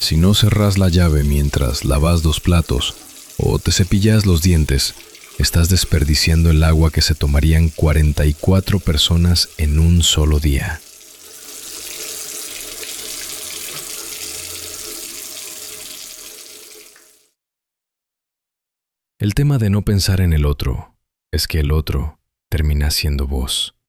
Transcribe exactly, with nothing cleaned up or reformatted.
Si no cerrás la llave mientras lavas dos platos o te cepillas los dientes, estás desperdiciando el agua que se tomarían cuarenta y cuatro personas en un solo día. El tema de no pensar en el otro es que el otro termina siendo vos.